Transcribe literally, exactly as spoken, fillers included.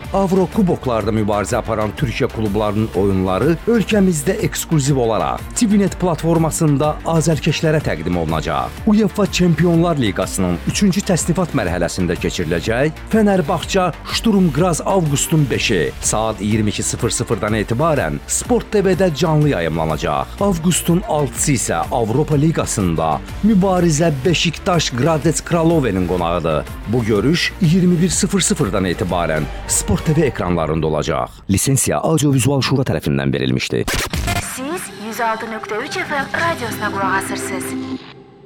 Avrokuboklarda mübarizə aparan Türkiyə klublarının oyunları ölkəmizdə ekskluziv olaraq TVNet platformasında azərkeşlərə təqdim olunacaq. UEFA Çempionlar Liqasının üçüncü təsnifat mərhələsində keçiriləcək Fenerbahçe Sturm Graz avqustun beşi saat iyirmi iki sıfır sıfırdan etibarən Sport T V-də canlı yayımlanacaq. Avqustun altısı isə Avropa Liqasında mübarizə Beşiktaş Gradets Kralovenin qonağıdır. Bu görüş iyirmi bir sıfır sıfırdan etibarən Sport T V ekranlarında olacaq. Lisensiya Audiovizual Şura tərəfindən verilmişdir. Siz yüz altı nöqtə üç F M radiosuna qulaq asırsınız.